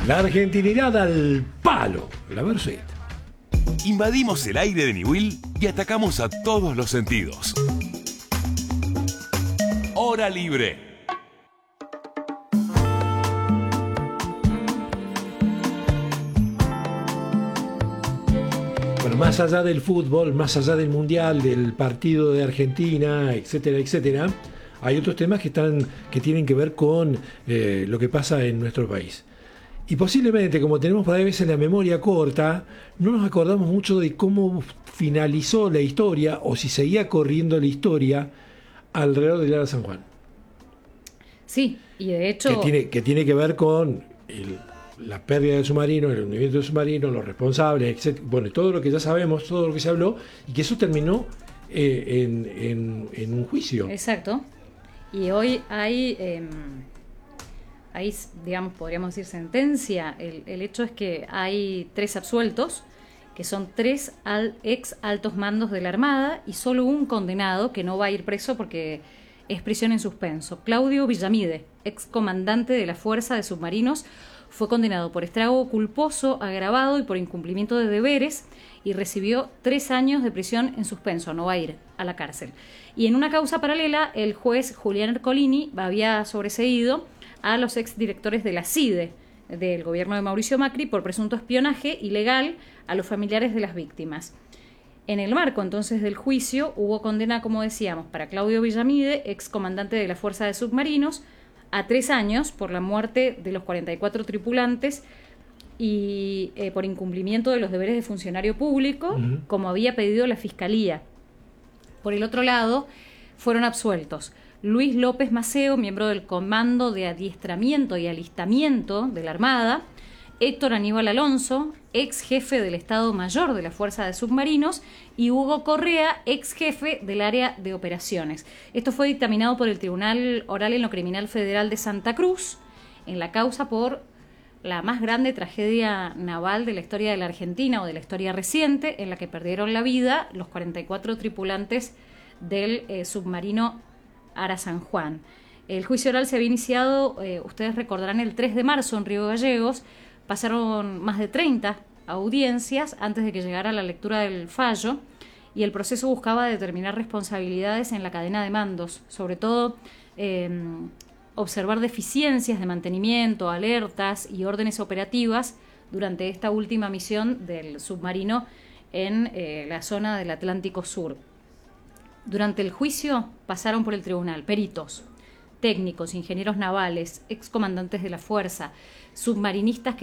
La argentinidad al palo. La Versuit. Invadimos el aire de Niwil y atacamos a todos los sentidos. Hora libre. Bueno, más allá del fútbol, más allá del mundial, del partido de Argentina, etcétera, etcétera, hay otros temas que tienen que ver con lo que pasa en nuestro país. Y posiblemente, como tenemos por ahí a veces la memoria corta, no nos acordamos mucho de cómo finalizó la historia o si seguía corriendo la historia alrededor del Ara San Juan. Sí, y de hecho... Que tiene que ver con la pérdida del submarino, el hundimiento del submarino, los responsables, etc. Bueno, todo lo que ya sabemos, todo lo que se habló, y que eso terminó en un juicio. Exacto. Y hoy hay, digamos, podríamos decir sentencia. El hecho es que hay 3 absueltos, que son 3 ex altos mandos de la Armada, y solo un condenado que no va a ir preso porque es prisión en suspenso. Claudio Villamide, ex comandante de la Fuerza de Submarinos, fue condenado por estrago culposo agravado y por incumplimiento de deberes y recibió 3 años de prisión en suspenso, no va a ir a la cárcel. Y en una causa paralela, el juez Julián Ercolini había sobreseído a los exdirectores de la CIDE, del gobierno de Mauricio Macri, por presunto espionaje ilegal a los familiares de las víctimas. En el marco entonces del juicio hubo condena, como decíamos, para Claudio Villamide, ex comandante de la Fuerza de Submarinos, a 3 años por la muerte de los 44 tripulantes y por incumplimiento de los deberes de funcionario público, como había pedido la Fiscalía. Por el otro lado, fueron absueltos Luis López Maceo, miembro del Comando de Adiestramiento y Alistamiento de la Armada, Héctor Aníbal Alonso, ex jefe del Estado Mayor de la Fuerza de Submarinos, y Hugo Correa, ex jefe del área de operaciones. Esto fue dictaminado por el Tribunal Oral en lo Criminal Federal de Santa Cruz en la causa por la más grande tragedia naval de la historia de la Argentina o de la historia reciente, en la que perdieron la vida los 44 tripulantes del submarino Ara San Juan. El juicio oral se había iniciado, ustedes recordarán, el 3 de marzo en Río Gallegos. Pasaron más de 30 audiencias antes de que llegara la lectura del fallo, y el proceso buscaba determinar responsabilidades en la cadena de mandos, sobre todo observar deficiencias de mantenimiento, alertas y órdenes operativas durante esta última misión del submarino en la zona del Atlántico Sur. Durante el juicio pasaron por el tribunal peritos, técnicos, ingenieros navales, excomandantes de la fuerza, submarinistas que